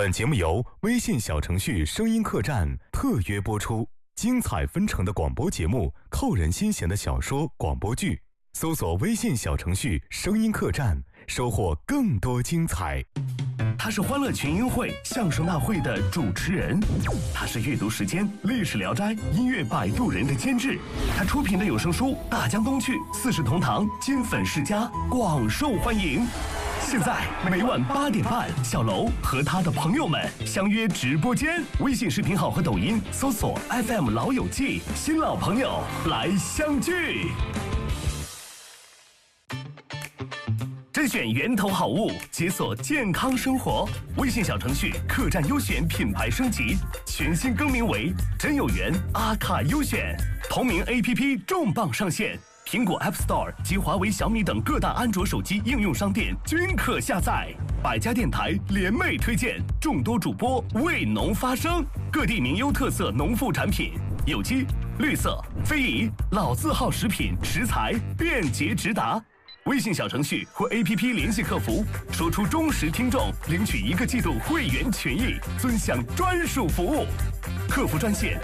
本节目由微信小程序声音客栈特约播出，精彩纷呈的广播节目，扣人心弦的小说、广播剧，搜索微信小程序声音客栈，收获更多精彩。 他是欢乐群英会相声大会的主持人，他是阅读时间历史聊斋音乐摆渡人的监制，他出品的有声书《大江东去》四世同堂金粉世家广受欢迎。现在每晚8点半，小楼和他的朋友们相约直播间，微信视频号和抖音搜索 FM 老友记，新老朋友来相聚。甄选源头好物，解锁健康生活。微信小程序客栈优选品牌升级，全新更名为真有缘阿卡优选。同名 APP 重磅上线，苹果 App Store 及华为、小米等各大安卓手机应用商店均可下载。百家电台联袂推荐，众多主播为农发声，各地名优特色农副产品，有机、绿色、非遗、老字号食品食材便捷直达。微信小程序或 APP 联系客服，说出忠实听众，领取1个季度会员权益，尊享专属服务。客服专线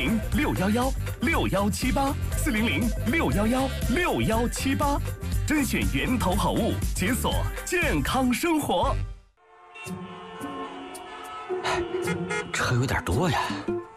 400-611-6178，400-611-6178，甄选源头好物，解锁健康生活。 车有点多呀，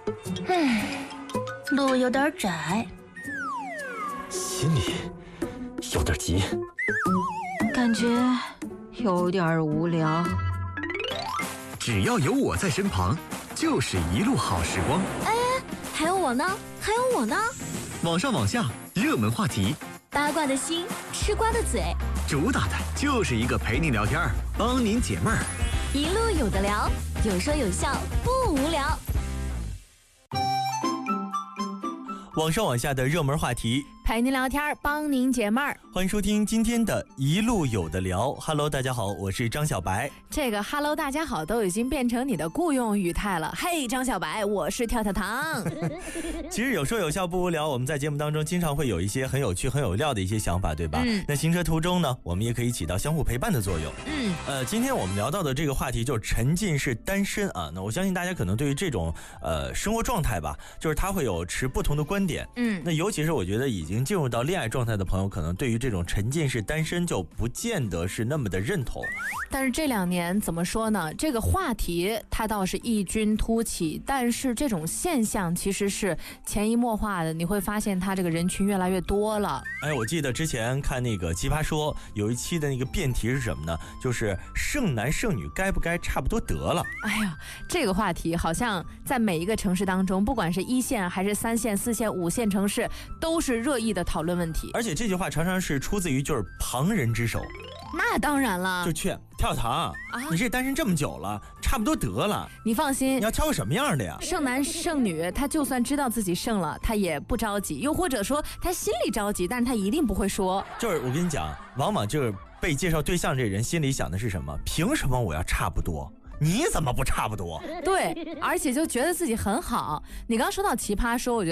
路有点窄， 心里有点急， 感觉有点无聊。 只要有我在身旁，就是一路好时光。 哎，还有我呢，还有我呢。 网上网下，热门话题， 八卦的心，吃瓜的嘴， 主打的就是一个陪您聊天，帮您解闷儿。 一路有的聊，有说有笑，不无聊。 网上网下的热门话题， 陪您聊天，帮您解闷儿。 欢迎收听今天的一路有的聊。Hello， 大家好，我是张小白。 这个 Hello， 大家好都已经变成你的雇佣语态了。嘿，张小白，我是跳跳糖。 其实有说有笑不无聊，我们在节目当中经常会有一些很有趣、很有料的一些想法，对吧？那行车途中呢，我们也可以起到相互陪伴的作用。今天我们聊到的这个话题就是沉浸式单身啊。那我相信大家可能对于这种生活状态吧，就是他会有持不同的观点。那尤其是我觉得已经进入到恋爱状态的朋友，可能对于这种沉浸式单身就不见得是那么的认同。 但是这2年怎么说呢？这个话题它倒是异军突起，但是这种现象其实是潜移默化的，你会发现它这个人群越来越多了。 哎，我记得之前看那个奇葩说有一期的那个辩题是什么呢？就是剩男剩女该不该差不多得了。 哎呀，这个话题好像在每一个城市当中，不管是1线还是3线、4线、5线城市，都是热议的讨论问题。 而且这句话常常是出自于就是旁人之手。 那当然了， 就劝跳糖你这单身这么久了，差不多得了。 你放心， 你要挑个什么样的呀？ 剩男剩女，他就算知道自己剩了，他也不着急，又或者说他心里着急，但是他一定不会说。 就是我跟你讲，往往就是被介绍对象这人心里想的是什么？凭什么我要差不多？你怎么不差不多？ 对，而且就觉得自己很好。你刚说到奇葩说，我觉得